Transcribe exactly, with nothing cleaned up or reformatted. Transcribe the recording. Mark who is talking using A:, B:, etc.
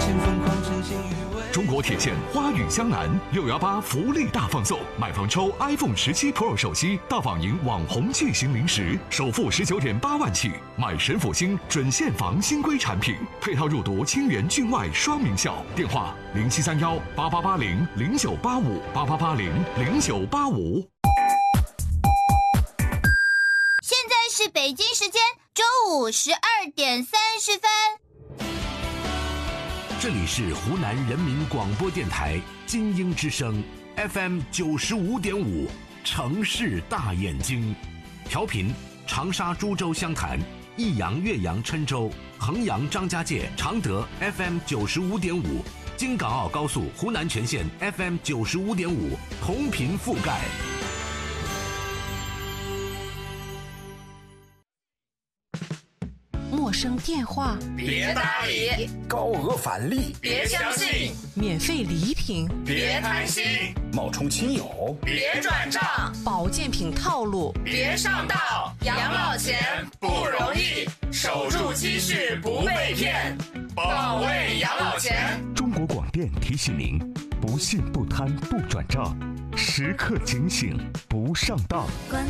A: 前疯狂呈现余味。
B: 中国铁线花语江南六幺八福利大放送，买房抽 iPhone 十七 Pro 手机，到访赢网红巨型零食，首付十九点八万起，买神府星准现房新规产品，配套入读清源郡外双名校。电话零七三幺八八八零零九八五八八八零零九八五。
C: 现在是北京时间中午十二点三十分。
D: 这里是湖南人民广播电台金鹰之声 F M 九十五点五，城市大眼睛，调频长沙、株洲、湘潭、益阳、岳阳、郴州、衡阳、张家界、常德 F M 九十五点五，京港澳高速湖南全线 F M 九十五点五，同频覆盖。
E: 陌生电话
F: 别搭理，
G: 高额返利
F: 别相信，
E: 免费礼品
F: 别贪心，
G: 冒充亲友
F: 别转账，
E: 保健品套路
F: 别上当。养老钱不容易，守住积蓄不被骗，保卫养老钱。
H: 中国广电提醒您：不信不贪不转账，时刻警醒不上当。
I: 关